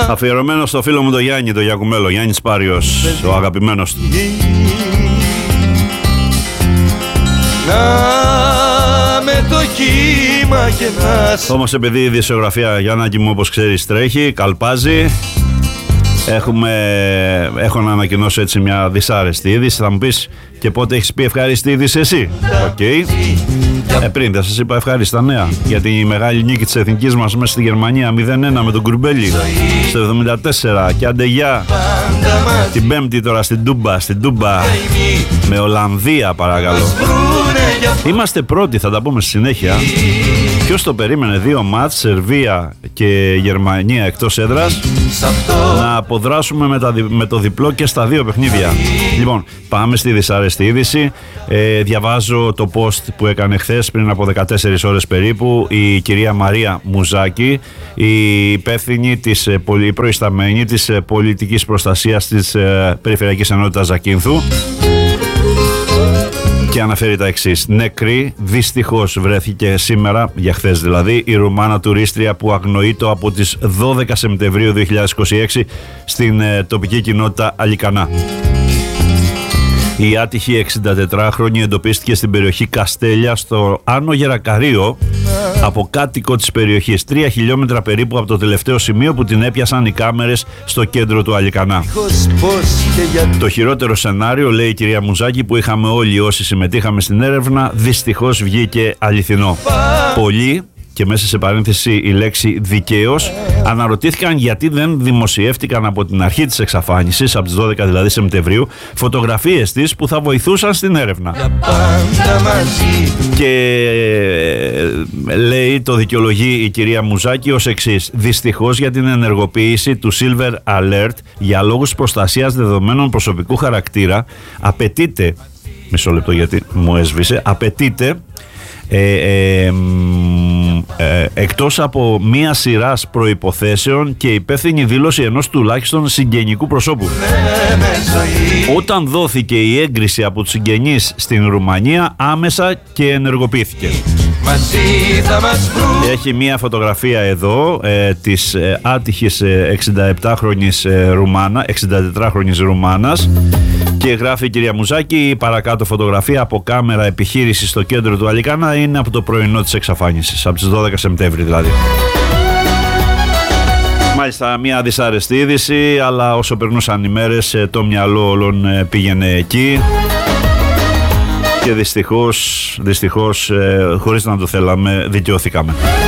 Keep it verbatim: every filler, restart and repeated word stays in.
Αφιερωμένο στο φίλο μου το Γιάννη, το Γιακουμέλο, Γιάννης Πάριος, ο αγαπημένος του. Να με το κύμα και να... Όμως επειδή η δισογραφία, Γιάννακη μου, όπως ξέρεις, τρέχει, καλπάζει, έχουμε, έχω να ανακοινώσω έτσι μια δυσάρεστη είδηση. Θα μου πεις, και πότε έχεις πει ευχάριστη είδηση εσύ? Οκ. Okay. Ε, πριν δεν σας είπα ευχάριστα νέα για τη μεγάλη νίκη της εθνικής μας μέσα στη Γερμανία μηδέν ένα με τον Κουρμπέλη στο εβδομήντα τέσσερα. Και άντε γεια. Την Πέμπτη τώρα στην Τούμπα, στην Τούμπα με Ολλανδία, παρακαλώ. Είμαστε πρώτοι, θα τα πούμε στη συνέχεια. Ποιος το περίμενε? Δύο μάτς, Σερβία και Γερμανία εκτός έδρας, να αποδράσουμε με, τα, με το διπλό και στα δύο παιχνίδια. Λοιπόν, πάμε στη δυσάρεστη είδηση. ε, Διαβάζω το post που έκανε χθες πριν από δεκατέσσερις ώρες περίπου η κυρία Μαρία Μουζάκη, η υπεύθυνη της, η προϊσταμένη της πολιτικής προστασίας της ε, Περιφερειακής Ενότητας Ζακίνθου, και αναφέρει τα εξής. Νεκρή δυστυχώς βρέθηκε σήμερα, για χθες δηλαδή, η Ρουμάνα τουρίστρια που αγνοείται από τις δώδεκα Σεπτεμβρίου δύο χιλιάδες είκοσι έξι στην ε, τοπική κοινότητα Αλικανά. Η άτυχη εξηντατετράχρονη εντοπίστηκε στην περιοχή Καστέλια στο Άνω Γερακαρίο από κάτοικο της περιοχής, τρία χιλιόμετρα περίπου από το τελευταίο σημείο που την έπιασαν οι κάμερες στο κέντρο του Αλικανά. Το χειρότερο σενάριο, λέει η κυρία Μουζάκη, που είχαμε όλοι όσοι συμμετείχαμε στην έρευνα, δυστυχώς βγήκε αληθινό. Πολλοί, και μέσα σε παρένθεση η λέξη δικαίως, αναρωτήθηκαν γιατί δεν δημοσιεύτηκαν από την αρχή της εξαφάνισης, από τις δώδεκα δηλαδή Σεπτεμβρίου, φωτογραφίες της που θα βοηθούσαν στην έρευνα. Και λέει, το δικαιολογεί η κυρία Μουζάκη ως εξής. Δυστυχώς για την ενεργοποίηση του Silver Alert για λόγους προστασίας δεδομένων προσωπικού χαρακτήρα απαιτείται, μισό λεπτό γιατί μου έσβησε, απαιτείται Ε, ε, ε, εκτός από μία σειράς προϋποθέσεων και υπεύθυνη δήλωση ενός τουλάχιστον συγγενικού προσώπου. Όταν δόθηκε η έγκριση από τους συγγενείς στην Ρουμανία, άμεσα και ενεργοποιήθηκε. Έχει μία φωτογραφία εδώ ε, της ε, άτυχης ε, εξηνταεπτάχρονης ε, Ρουμάνα, εξηντατετράχρονης Ρουμάνας, και γράφει η κυρία Μουζάκη, παρακάτω φωτογραφία από κάμερα επιχείρηση στο κέντρο του Αλικανά, είναι από το πρωινό της εξαφάνισης, από τις δώδεκα Σεπτέμβρη δηλαδή. Μάλιστα, μια δυσάρεστη είδηση, αλλά όσο περνούσαν οι μέρες το μυαλό όλων πήγαινε εκεί. Και δυστυχώς, δυστυχώς, χωρίς να το θέλαμε, δικαιωθήκαμε.